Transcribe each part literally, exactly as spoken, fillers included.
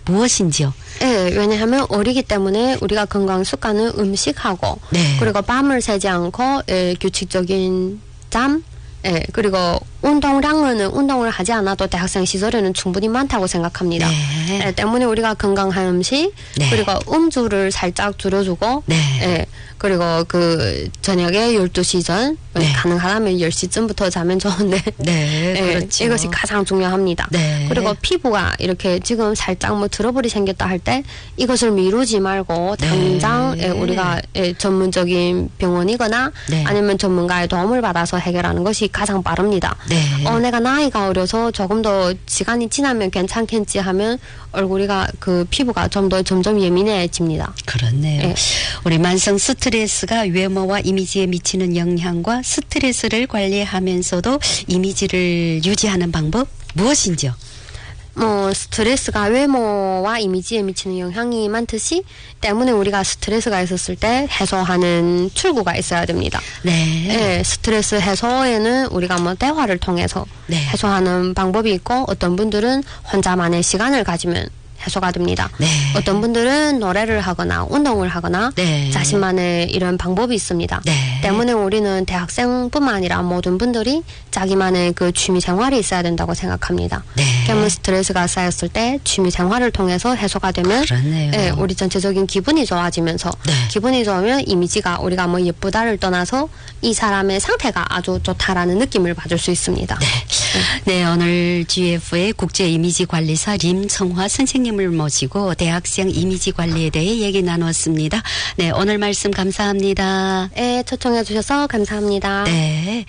무엇인지요? 네, 왜냐하면 어리기 때문에 우리가 건강 습관은 음식하고 네. 그리고 밤을 새지 않고 예, 규칙적인 잠 예, 그리고 운동량은 운동을 하지 않아도 대학생 시절에는 충분히 많다고 생각합니다. 네. 예, 때문에 우리가 건강한 음식 네. 그리고 음주를 살짝 줄여주고 네. 예, 그리고 그 저녁에 열두 시 전 네. 가능하다면 열 시쯤부터 자면 좋은데 네, 예, 그렇죠. 이것이 가장 중요합니다. 네. 그리고 피부가 이렇게 지금 살짝 뭐 트러블이 생겼다 할 때 이것을 미루지 말고 당장 네. 예, 우리가 예, 전문적인 병원이거나 네. 아니면 전문가의 도움을 받아서 해결하는 것이 가장 빠릅니다. 네. 어, 내가 나이가 어려서 조금 더 시간이 지나면 괜찮겠지 하면 얼굴이가 그 피부가 좀 더 점점 예민해집니다. 그렇네요. 예. 우리 만성 스트레스가 외모와 이미지에 미치는 영향과 스트레스를 관리하면서도 이미지를 유지하는 방법 무엇인지요? 뭐 스트레스가 외모와 이미지에 미치는 영향이 많듯이 때문에 우리가 스트레스가 있었을 때 해소하는 출구가 있어야 됩니다. 네. 네, 스트레스 해소에는 우리가 뭐 대화를 통해서 네. 해소하는 방법이 있고 어떤 분들은 혼자만의 시간을 가지면 해소가 됩니다. 네. 어떤 분들은 노래를 하거나 운동을 하거나 네. 자신만의 이런 방법이 있습니다. 네. 때문에 우리는 대학생뿐만 아니라 모든 분들이 자기만의 그 취미 생활이 있어야 된다고 생각합니다. 네. 그러면 스트레스가 쌓였을 때 취미 생활을 통해서 해소가 되면 그렇네요. 예, 우리 전체적인 기분이 좋아지면서 네. 기분이 좋으면 이미지가 우리가 뭐 예쁘다를 떠나서 이 사람의 상태가 아주 좋다라는 느낌을 받을 수 있습니다. 네. 네, 오늘 지에프의 국제 이미지 관리사 림청화 선생님을 모시고 대학생 이미지 관리에 대해 얘기 나눴습니다. 네, 오늘 말씀 감사합니다. 네, 초청해 주셔서 감사합니다. 네.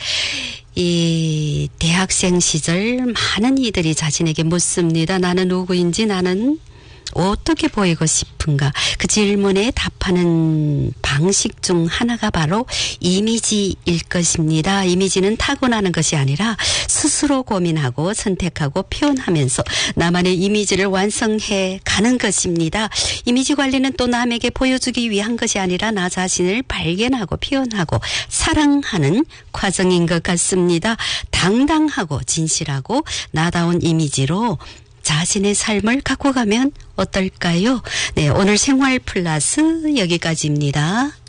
이 대학생 시절 많은 이들이 자신에게 묻습니다. 나는 누구인지, 나는 어떻게 보이고 싶은가? 그 질문에 답하는 방식 중 하나가 바로 이미지일 것입니다. 이미지는 타고나는 것이 아니라 스스로 고민하고 선택하고 표현하면서 나만의 이미지를 완성해 가는 것입니다. 이미지 관리는 또 남에게 보여주기 위한 것이 아니라 나 자신을 발견하고 표현하고 사랑하는 과정인 것 같습니다. 당당하고 진실하고 나다운 이미지로 자신의 삶을 갖고 가면 어떨까요? 네, 오늘 생활 플러스 여기까지입니다.